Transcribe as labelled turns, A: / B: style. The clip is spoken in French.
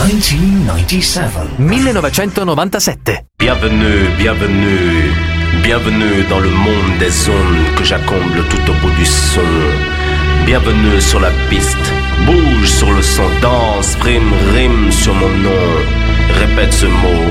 A: 1997.
B: Bienvenue, bienvenue, bienvenue dans le monde des ondes que j'accomble tout au bout du son. Bienvenue sur la piste, bouge sur le son, danse, prime, rime sur mon nom. Répète ce mot.